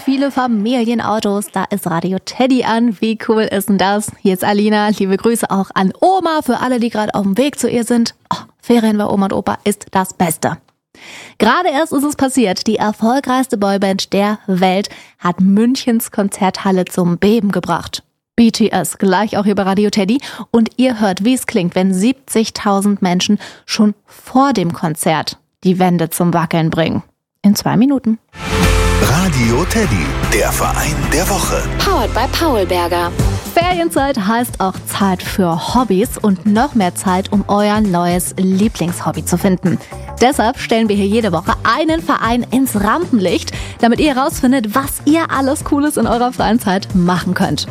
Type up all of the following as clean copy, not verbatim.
viele Familienautos. Da ist Radio Teddy an. Wie cool ist denn das? Hier ist Alina. Liebe Grüße auch an Oma für alle, die gerade auf dem Weg zu ihr sind. Ferien bei Oma und Opa ist das Beste. Gerade erst ist es passiert. Die erfolgreichste Boyband der Welt hat Münchens Konzerthalle zum Beben gebracht. BTS, gleich auch hier bei Radio Teddy. Und ihr hört, wie es klingt, wenn 70.000 Menschen schon vor dem Konzert die Wände zum Wackeln bringen. In 2 Minuten. Radio Teddy, der Verein der Woche. Powered by Paulberger. Ferienzeit heißt auch Zeit für Hobbys und noch mehr Zeit, um euer neues Lieblingshobby zu finden. Deshalb stellen wir hier jede Woche einen Verein ins Rampenlicht, damit ihr herausfindet, was ihr alles Cooles in eurer freien Zeit machen könnt.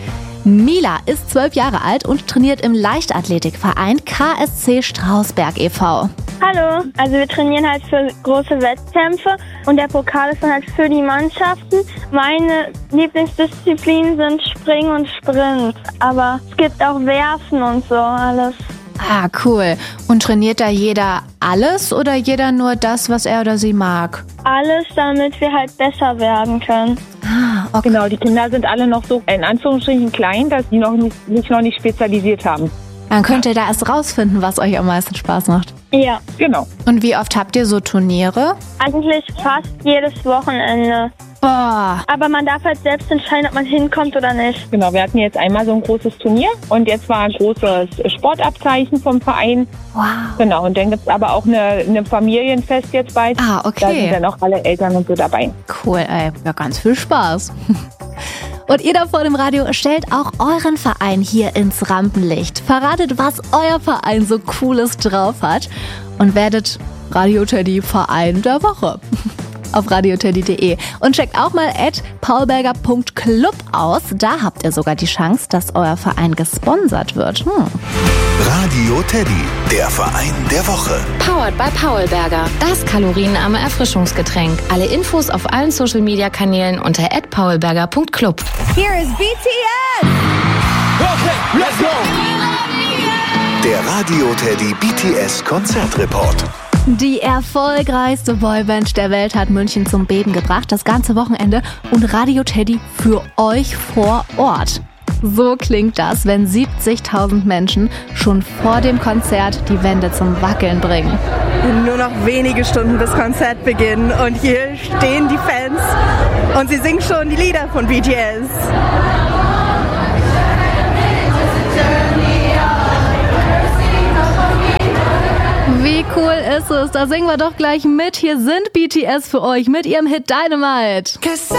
Mila ist 12 Jahre alt und trainiert im Leichtathletikverein KSC Strausberg e.V. Hallo, also wir trainieren halt für große Wettkämpfe und der Pokal ist dann halt für die Mannschaften. Meine Lieblingsdisziplinen sind Springen und Sprint, aber es gibt auch Werfen und so alles. Ah, cool. Und trainiert da jeder alles oder jeder nur das, was er oder sie mag? Alles, damit wir halt besser werden können. Ah, okay. Genau, die Kinder sind alle noch so in Anführungsstrichen klein, dass sie sich noch nicht spezialisiert haben. Dann könnt ihr da erst rausfinden, was euch am meisten Spaß macht. Ja. Genau. Und wie oft habt ihr so Turniere? Eigentlich fast jedes Wochenende. Boah. Aber man darf halt selbst entscheiden, ob man hinkommt oder nicht. Genau, wir hatten jetzt einmal so ein großes Turnier und jetzt war ein großes Sportabzeichen vom Verein. Wow. Genau, und dann gibt es aber auch eine Familienfest jetzt bald. Ah, okay. Da sind dann auch alle Eltern und so dabei. Cool, ey. Ja, ganz viel Spaß. Und ihr da vor dem Radio stellt auch euren Verein hier ins Rampenlicht. Verratet, was euer Verein so Cooles drauf hat und werdet Radio Teddy Verein der Woche. Auf radioteddy.de. Und checkt auch mal @paulberger.club aus. Da habt ihr sogar die Chance, dass euer Verein gesponsert wird. Radio Teddy, der Verein der Woche. Powered by Paulberger. Das kalorienarme Erfrischungsgetränk. Alle Infos auf allen Social-Media-Kanälen unter @paulberger.club. Here is BTS! Okay, let's go! Der Radio Teddy BTS Konzertreport. Die erfolgreichste Boyband der Welt hat München zum Beben gebracht, das ganze Wochenende, und Radio Teddy für euch vor Ort. So klingt das, wenn 70.000 Menschen schon vor dem Konzert die Wände zum Wackeln bringen. Nur noch wenige Stunden bis Konzertbeginn und hier stehen die Fans und sie singen schon die Lieder von BTS. Wie cool ist es? Da singen wir doch gleich mit. Hier sind BTS für euch mit ihrem Hit Dynamite.